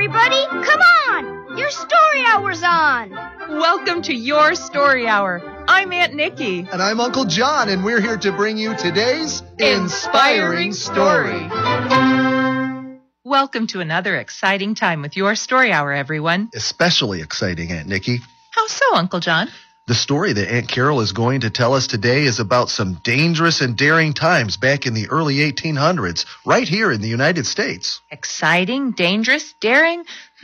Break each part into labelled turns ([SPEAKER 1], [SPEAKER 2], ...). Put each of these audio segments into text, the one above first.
[SPEAKER 1] everybody! Come on! Your story hour's on!
[SPEAKER 2] Welcome to Your Story Hour. I'm Aunt Nikki.
[SPEAKER 3] And I'm Uncle John, and we're here to bring you today's Inspiring Story.
[SPEAKER 2] Welcome to another exciting time with Your Story Hour, everyone.
[SPEAKER 3] Especially exciting, Aunt Nikki.
[SPEAKER 2] How so, Uncle John?
[SPEAKER 3] The story that Aunt Carol is going to tell us today is about some dangerous and daring times back in the early 1800s, right here in the United States.
[SPEAKER 2] Exciting, dangerous, daring?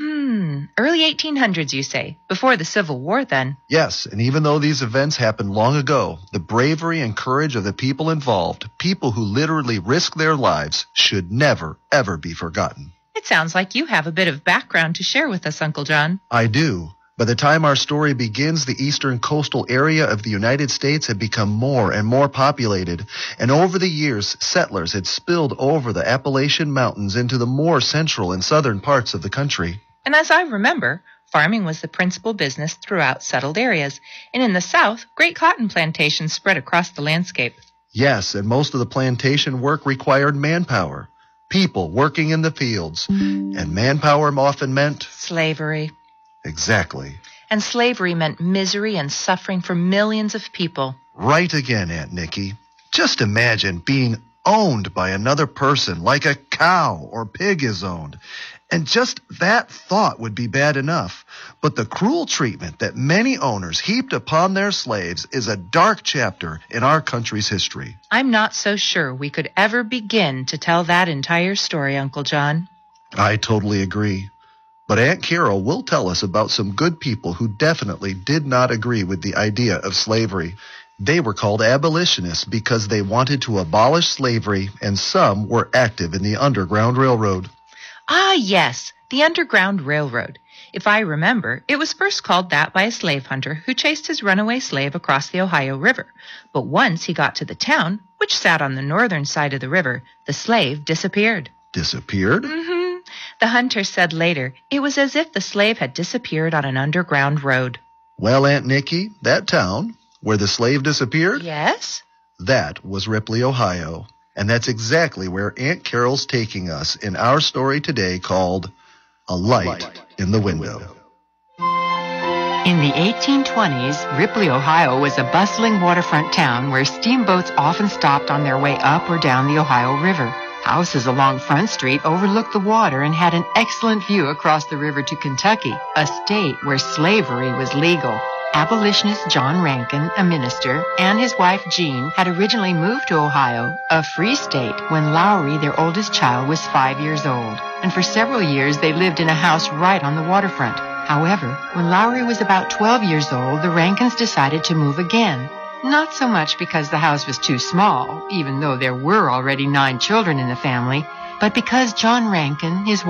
[SPEAKER 2] Early 1800s, you say? Before the Civil War, then?
[SPEAKER 3] Yes, and even though these events happened long ago, the bravery and courage of the people involved, people who literally risked their lives, should never, ever be forgotten.
[SPEAKER 2] It sounds like you have a bit of background to share with us, Uncle John.
[SPEAKER 3] I do. By the time our story begins, the eastern coastal area of the United States had become more and more populated, and over the years, settlers had spilled over the Appalachian Mountains into the more central and southern parts of the country.
[SPEAKER 2] And as I remember, farming was the principal business throughout settled areas, and in the south, great cotton plantations spread across the landscape.
[SPEAKER 3] Yes, and most of the plantation work required manpower, people working in the fields, and manpower often meant
[SPEAKER 2] slavery.
[SPEAKER 3] Exactly.
[SPEAKER 2] And slavery meant misery and suffering for millions of people.
[SPEAKER 3] Right again, Aunt Nikki. Just imagine being owned by another person like a cow or pig is owned. And just that thought would be bad enough. But the cruel treatment that many owners heaped upon their slaves is a dark chapter in our country's history.
[SPEAKER 2] I'm not so sure we could ever begin to tell that entire story, Uncle John.
[SPEAKER 3] I totally agree. But Aunt Carol will tell us about some good people who definitely did not agree with the idea of slavery. They were called abolitionists because they wanted to abolish slavery, and some were active in the Underground Railroad.
[SPEAKER 2] Ah, yes, the Underground Railroad. If I remember, it was first called that by a slave hunter who chased his runaway slave across the Ohio River. But once he got to the town, which sat on the northern side of the river, the slave disappeared.
[SPEAKER 3] Disappeared?
[SPEAKER 2] Mm-hmm. The hunter said later it was as if the slave had disappeared on an underground road.
[SPEAKER 3] Well, Aunt Nikki, that town where the slave disappeared?
[SPEAKER 2] Yes?
[SPEAKER 3] That was Ripley, Ohio. And that's exactly where Aunt Carol's taking us in our story today called A Light in the Window.
[SPEAKER 4] In the 1820s, Ripley, Ohio was a bustling waterfront town where steamboats often stopped on their way up or down the Ohio River. Houses along Front Street overlooked the water and had an excellent view across the river to Kentucky, a state where slavery was legal. Abolitionist John Rankin, a minister, and his wife Jean had originally moved to Ohio, a free state, when Lowry, their oldest child, was 5 years old. And for several years they lived in a house right on the waterfront. However, when Lowry was about 12 years old, the Rankins decided to move again. Not so much because the house was too small, even though there were already 9 children in the family, but because John Rankin, his